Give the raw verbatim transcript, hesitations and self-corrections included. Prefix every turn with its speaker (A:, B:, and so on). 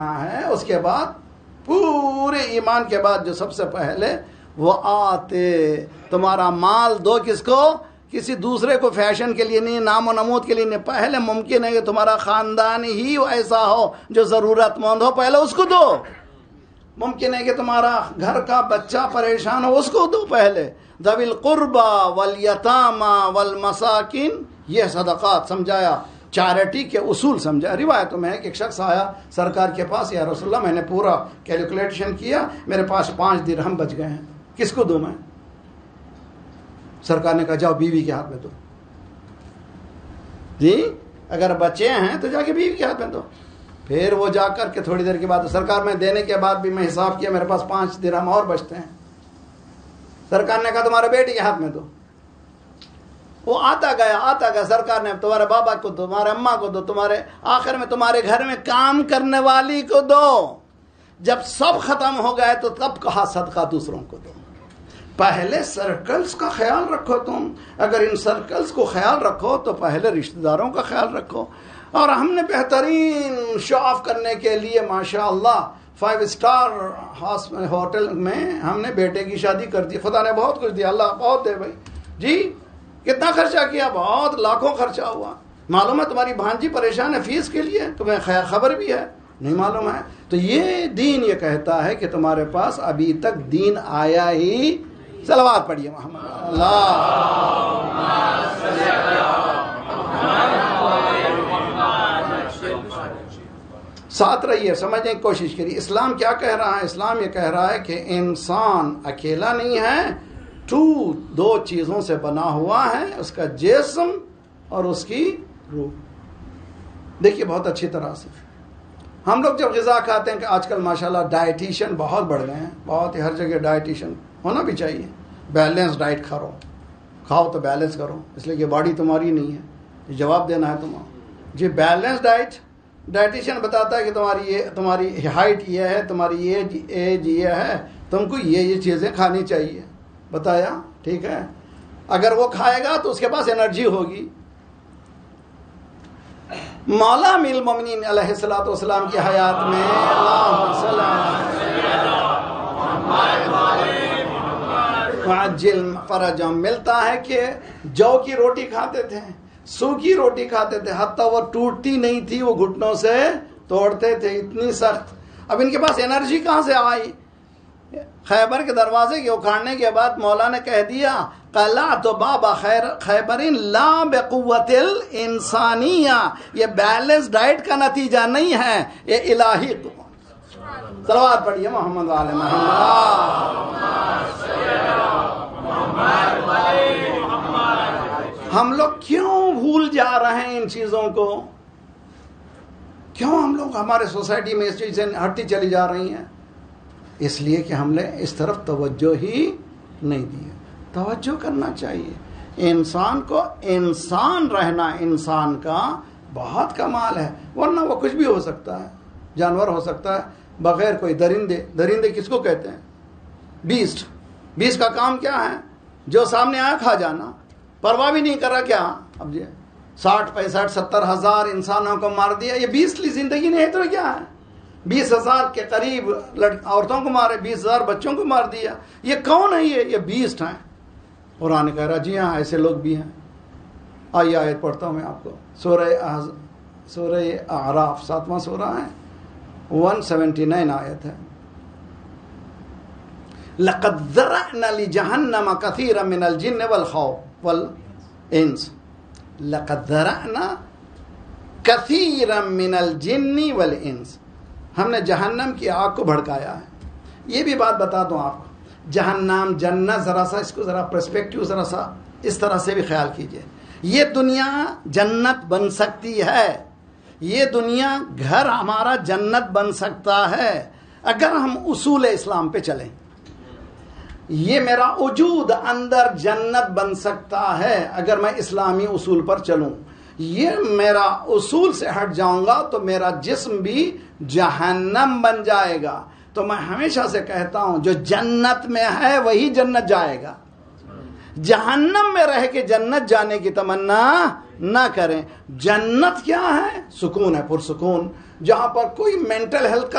A: ہے اس کے بعد پورے ایمان کے بعد جو سب سے پہلے وہ آتے تمہارا مال دو کس کو؟ کسی دوسرے کو فیشن کے لیے نہیں، نام و نمود کے لیے نہیں. پہلے ممکن ہے کہ تمہارا خاندان ہی ایسا ہو جو ضرورت مند ہو، پہلے اس کو دو. ممکن ہے کہ تمہارا گھر کا بچہ پریشان ہو، اس کو دو پہلے. ذوی القربى والیتامى والمساکین، یہ صدقات سمجھایا، چیریٹی کے اصول سمجھا. روایتوں میں ہے کہ ایک شخص آیا سرکار کے پاس، یا رسول اللہ میں نے پورا کیلکولیشن کیا، میرے پاس پانچ درہم بچ گئے ہیں، کس کو دوں میں؟ سرکار نے کہا جاؤ بیوی کے ہاتھ میں دو. جی اگر بچے ہیں تو جا کے بیوی کے ہاتھ میں دو. پھر وہ جا کر کے تھوڑی دیر کے بعد سرکار میں دینے کے بعد بھی میں حساب کیا، میرے پاس پانچ درہم اور بچتے ہیں. سرکار نے کہا تمہارے بیٹے کے ہاتھ میں دو. وہ آتا گیا آتا گیا سرکار نے تمہارے بابا کو دو، تمہارے اماں کو دو، تمہارے آخر میں تمہارے گھر میں کام کرنے والی کو دو. جب سب ختم ہو گئے تو تب کہا صدقہ دوسروں کو دو. پہلے سرکلز کا خیال رکھو. تم اگر ان سرکلز کو خیال رکھو تو پہلے رشتہ داروں کا خیال رکھو. اور ہم نے بہترین شو آف کرنے کے لیے ماشاء اللہ فائیو اسٹار ہوٹل میں ہم نے بیٹے کی شادی کر دی. خدا نے بہت کچھ دیا، اللہ بہت دے بھائی. جی کتنا خرچہ کیا؟ بہت لاکھوں خرچہ ہوا. معلوم ہے تمہاری بھانجی پریشان ہے فیس کے لیے، تمہیں خبر بھی ہے نہیں معلوم ہے. تو یہ دین یہ کہتا ہے کہ تمہارے پاس ابھی تک دین آیا ہی. صلوات پڑھیے محمد اللہ. ساتھ رہیے، سمجھنے کی کوشش کریے. اسلام کیا کہہ رہا ہے؟ اسلام یہ کہہ رہا ہے کہ انسان اکیلا نہیں ہے، تو دو چیزوں سے بنا ہوا ہے، اس کا جسم اور اس کی روح. دیکھیے بہت اچھی طرح سے ہم لوگ جب غذا کھاتے ہیں کہ آج کل ماشاءاللہ ڈائٹیشین بہت بڑھ گئے ہیں، بہت ہی ہر جگہ ڈائٹیشین ہونا بھی چاہیے. بیلنس ڈائٹ کھاؤ کھاؤ تو بیلنس کرو، اس لیے کہ باڈی تمہاری نہیں ہے، یہ جواب دینا ہے تمہیں. جی بیلنس ڈائٹ، ڈائٹیشین بتاتا ہے کہ تمہاری یہ تمہاری ہائٹ یہ ہے، تمہاری ایج ایج یہ ہے، تم کو یہ یہ چیزیں کھانی چاہیے. بتایا ٹھیک ہے. اگر وہ کھائے گا تو اس کے پاس انرجی ہوگی. مولا امیر المومنین علیہ الصلوۃ والسلام کی حیات میں اللہم صلی وعجل فرجهم ملتا ہے کہ جو کی روٹی کھاتے تھے، سوکھی روٹی کھاتے تھے، حتیٰ وہ ٹوٹتی نہیں تھی، وہ گھٹنوں سے توڑتے تھے، اتنی سخت. اب ان کے پاس انرجی کہاں سے آئی؟ خیبر کے دروازے کے اکھاڑنے کے بعد مولا نے کہہ دیا قلعت بابا خیر خیبرین لا بقوت الانسانیہ. یہ بیلنس ڈائٹ کا نتیجہ نہیں ہے، یہ الہی قوت. صلوات پڑھیے محمد آل محمد. ہم لوگ کیوں بھول جا رہے ہیں ان چیزوں کو؟ کیوں ہم لوگ ہمارے سوسائٹی میں اس چیز سے ہٹتی چلی جا رہی ہیں؟ اس لیے کہ ہم نے اس طرف توجہ ہی نہیں دی. توجہ کرنا چاہیے. انسان کو انسان رہنا انسان کا بہت کمال ہے، ورنہ وہ کچھ بھی ہو سکتا ہے. جانور ہو سکتا ہے بغیر کوئی. درندے درندے کس کو کہتے ہیں؟ بیسٹ. بیسٹ کا کام کیا ہے؟ جو سامنے آیا کھا جانا، پرواہ بھی نہیں کر رہا. کیا اب جی ساٹھ پینسٹھ ستر ہزار انسانوں کو مار دیا، یہ بیسٹلی زندگی نہیں ہے تو کیا ہے؟ بیس ہزار کے قریب عورتوں کو مارے، بیس ہزار بچوں کو مار دیا. یہ کون ہے؟ یہ یہ بیسٹ ہیں. قرآن کہہ رہا جی ہاں ایسے لوگ بھی ہیں. آئیے آیت پڑھتا ہوں میں آپ کو. سورہ سورہ اعراف ساتواں سورہ ہے، ون سیونٹی نائن آیت ہے. لقد ذرأنا لجہنم کثیرا من الجن والخوف والانس. لقد ذرأنا کثیرا من الجن والانس. ہم نے جہنم کی آگ کو بھڑکایا ہے. یہ بھی بات بتا دوں آپ کو، جہنم جنت ذرا سا اس کو ذرا پرسپیکٹیو ذرا سا اس طرح سے بھی خیال کیجئے. یہ دنیا جنت بن سکتی ہے، یہ دنیا گھر ہمارا جنت بن سکتا ہے اگر ہم اصول اسلام پہ چلیں. یہ میرا وجود اندر جنت بن سکتا ہے اگر میں اسلامی اصول پر چلوں. یہ میرا اصول سے ہٹ جاؤں گا تو میرا جسم بھی جہنم بن جائے گا. تو میں ہمیشہ سے کہتا ہوں جو جنت میں ہے وہی جنت جائے گا. جہنم میں رہ کے جنت جانے کی تمنا نہ کریں. جنت کیا ہے؟ سکون ہے، پرسکون، جہاں پر کوئی مینٹل ہیلتھ کا